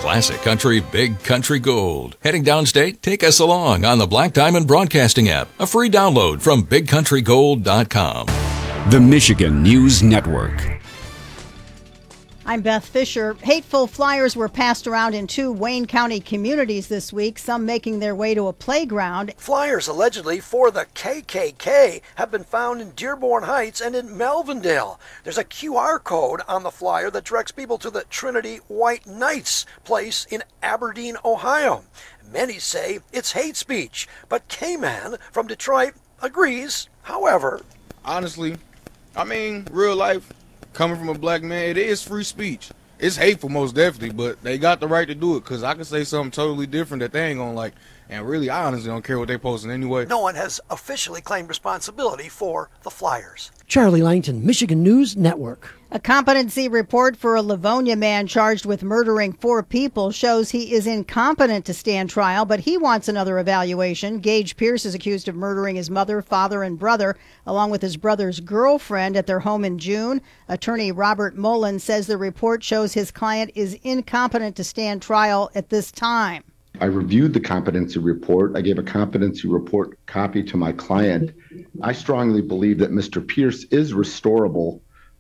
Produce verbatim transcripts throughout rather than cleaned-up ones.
Classic country, big country gold. Heading downstate? Take us along on the Black Diamond Broadcasting app. A free download from big country gold dot com. The Michigan News Network. I'm Beth Fisher. Hateful flyers were passed around in two Wayne County communities this week, some making their way to a playground. Flyers allegedly for the K K K have been found in Dearborn Heights and in Melvindale. There's a Q R code on the flyer that directs people to the Trinity White Knights place in Aberdeen, Ohio. Many say it's hate speech, but K-Man from Detroit agrees. However, honestly, I mean, real life, coming from a black man, it is free speech. It's hateful, most definitely, but they got the right to do it, because I can say something totally different that they ain't gonna like. And really, I honestly don't care what they posting anyway. No one has officially claimed responsibility for the flyers. Charlie Langton, Michigan News Network. A competency report for a Livonia man charged with murdering four people shows he is incompetent to stand trial, but he wants another evaluation. Gage Pierce is accused of murdering his mother, father, and brother, along with his brother's girlfriend at their home in June. Attorney Robert Mullen says the report shows his client is incompetent to stand trial at this time. I reviewed the competency report. I gave a competency report copy to my client. I strongly believe that Mister Pierce is restorable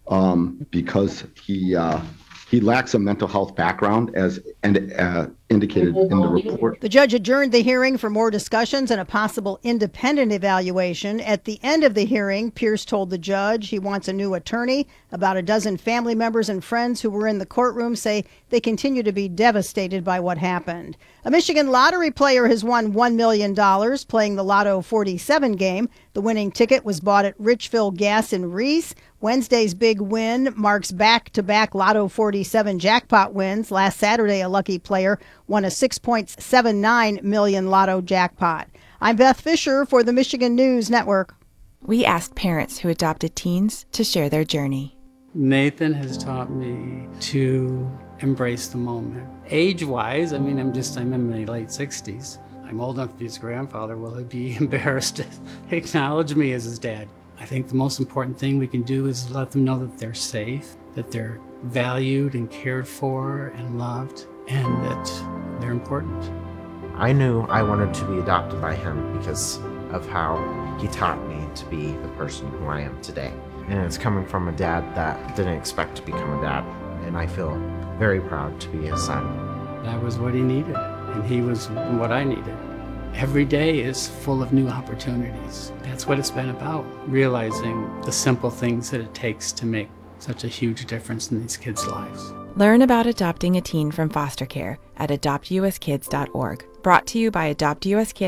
um, because he uh, he lacks a mental health background, as and uh, indicated in the report. The judge adjourned the hearing for more discussions and a possible independent evaluation. At the end of the hearing, Pierce told the judge he wants a new attorney. About a dozen family members and friends who were in the courtroom say they continue to be devastated by what happened. A Michigan lottery player has won one million dollars playing the Lotto forty-seven game. The winning ticket was bought at Richville Gas in Reese. Wednesday's big win marks back-to-back Lotto forty-seven jackpot wins. Last Saturday, a lucky player won a six point seven nine million dollars Lotto jackpot. I'm Beth Fisher for the Michigan News Network. We asked parents who adopted teens to share their journey. Nathan has taught me to embrace the moment. Age-wise, I mean, I'm just, I'm in my late sixties. I'm old enough to be his grandfather. Will he be embarrassed to acknowledge me as his dad? I think the most important thing we can do is let them know that they're safe, that they're valued and cared for and loved, and that they're important. I knew I wanted to be adopted by him because of how he taught me to be the person who I am today. And it's coming from a dad that didn't expect to become a dad, and I feel very proud to be his son. That was what he needed, and he was what I needed. Every day is full of new opportunities. That's what it's been about, realizing the simple things that it takes to make such a huge difference in these kids' lives. Learn about adopting a teen from foster care at adopt u s kids dot org. Brought to you by Adopt U S Kids